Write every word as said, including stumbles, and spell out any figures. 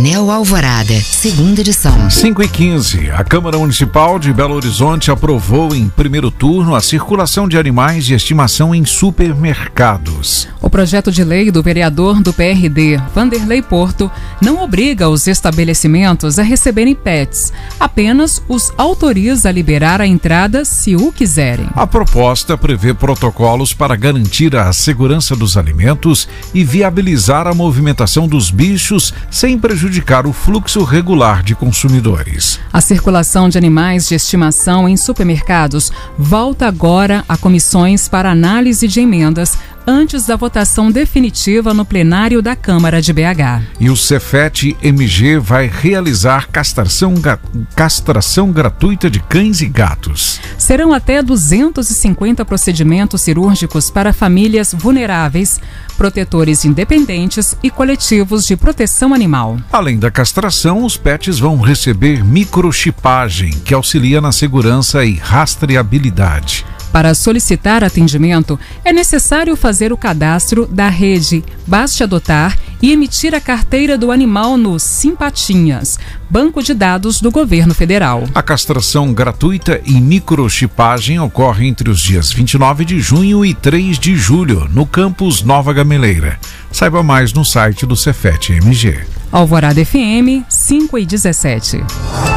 Anel Alvorada, segunda edição. cinco e quinze. A Câmara Municipal de Belo Horizonte aprovou em primeiro turno a circulação de animais de estimação em supermercados. O projeto de lei do vereador do P R D, Vanderlei Porto, não obriga os estabelecimentos a receberem pets, apenas os autoriza a liberar a entrada se o quiserem. A proposta prevê protocolos para garantir a segurança dos alimentos e viabilizar a movimentação dos bichos sem prejudicar o fluxo regular de consumidores. A circulação de animais de estimação em supermercados volta agora a comissões para análise de emendas antes da votação definitiva no plenário da Câmara de B H. E o Cefet M G vai realizar castração, castração gratuita de cães e gatos. Serão até duzentos e cinquenta procedimentos cirúrgicos para famílias vulneráveis, protetores independentes e coletivos de proteção animal. Além da castração, os pets vão receber microchipagem, que auxilia na segurança e rastreabilidade. Para solicitar atendimento, é necessário fazer o cadastro da rede Baste Adotar e emitir a carteira do animal no Simpatinhas, banco de dados do governo federal. A castração gratuita e microchipagem ocorre entre os dias vinte e nove de junho e três de julho, no campus Nova Gameleira. Saiba mais no site do Cefet M G. Alvorada F M, cinco e dezessete.